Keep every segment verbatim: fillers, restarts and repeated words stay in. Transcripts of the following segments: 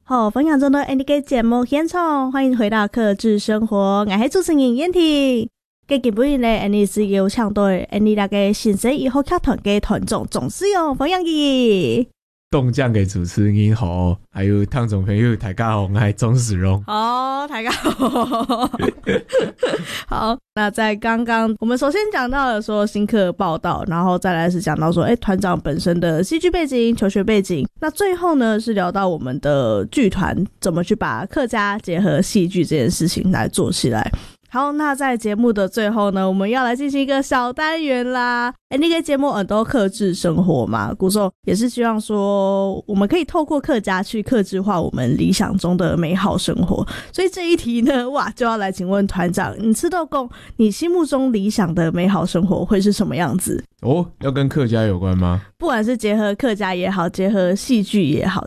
好，分享中的 Andy 嘅节目现场，欢迎回到客制生活，我是主持人燕婷。嘅基本咧 ，Andy 是有唱队 ，Andy 那个新生以后剧团嘅团长总是用分享嘅。 动将给主持人好，还有汤总朋友大家好，我是钟子荣。 好，大家好。好，那在刚刚我们首先讲到了说新课报道，然后再来是讲到说，哎，团长本身的戏剧背景、求学背景。那最后呢是聊到我们的剧团怎么去把客家结合戏剧这件事情来做起来。好，那在节目的最后呢，我们要来进行一个小单元啦。哎，那个节目很多客制生活嘛，古时候也是希望说，我们可以透过客家去客制化我们理想中的美好生活。所以这一题呢，哇，就要来请问团长，你吃豆公，你心目中理想的美好生活会是什么样子？ 哦，要跟客家有关吗？ 不管是结合客家也好，结合戏剧也好。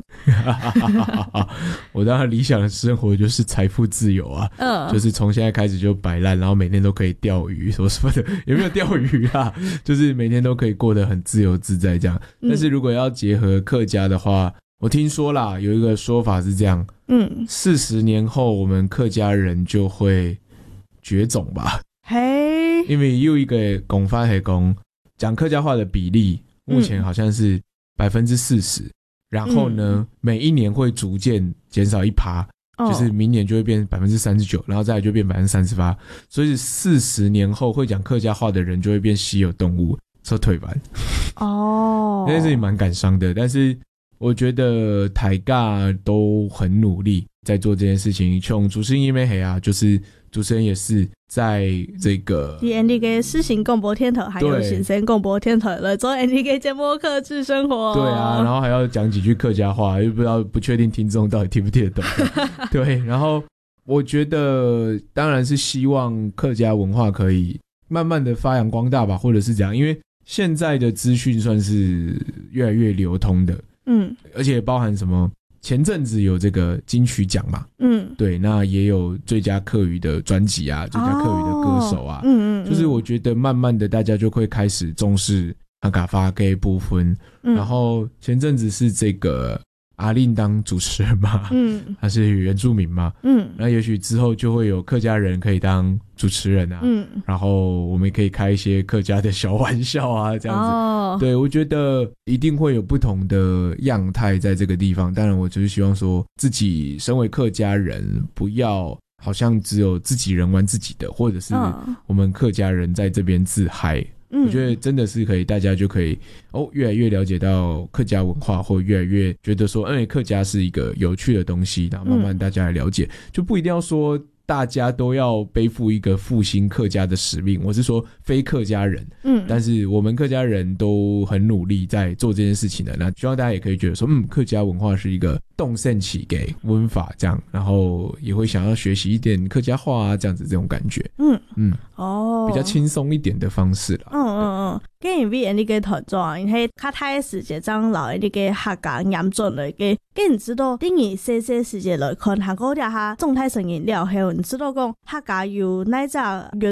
我当然理想的生活就是财富自由啊，嗯，就是从现在开始就摆烂，然后每天都可以钓鱼，什么什么的，有没有钓鱼啊？就是每天都可以过得很自由自在这样。但是如果要结合客家的话，我听说啦，有一个说法是这样，嗯，四十年后我们客家人就会绝种吧？嘿，因为有一个讲法是讲，讲客家话的比例目前好像是百分之四十，然后呢，嗯，每一年会逐渐减少一趴。就是明年就会变百分之三十九，然后再来就变百分之三十八，所以四十年后会讲客家话的人就会变稀有动物，说退版。哦，那件事情蛮感伤的，但是我觉得台尬都很努力在做这件事情。像主持人因为黑啊，就是主持人也是在这个 Andy 嘅施行共播天头，还有新生共播天头了，做 Andy 嘅节目客制生活。 对啊，然后还要讲几句客家话，又不知道不确定听众到底听不听得懂。对，然后我觉得当然是希望客家文化可以慢慢的发扬光大吧，或者是这样，因为现在的资讯算是越来越流通的，嗯，而且包含什么？前阵子有这个金曲奖嘛，嗯，对，那也有最佳客语的专辑啊，最佳客语的歌手啊，嗯嗯，就是我觉得慢慢的大家就会开始重视客家话这一部分，嗯，然后前阵子是这个阿令当主持人嘛，嗯，他是原住民嘛，嗯，那也许之后就会有客家人可以当主持人啊，嗯，然后我们可以开一些客家的小玩笑啊，这样子，哦，对，我觉得一定会有不同的样态在这个地方。当然，我就是希望说自己身为客家人，不要好像只有自己人玩自己的，或者是我们客家人在这边自嗨。我觉得真的是可以，大家就可以哦，越来越了解到客家文化，或越来越觉得说，嗯，客家是一个有趣的东西，然后慢慢大家来了解，嗯，就不一定要说大家都要背负一个复兴客家的使命。我是说非客家人，嗯，但是我们客家人都很努力在做这件事情的。那希望大家也可以觉得说，嗯，客家文化是一个动盛起给文法这样，然后也会想要学习一点客家话啊，这样子这种感觉，嗯嗯，哦，比较轻松一点的方式啦。嗯嗯嗯，既然为你嘅团长，因为较太时节长老你嘅客家严重了嘅，既然知道等于些些时节来看，韩国底下状态声音了后，你知道讲客家有哪只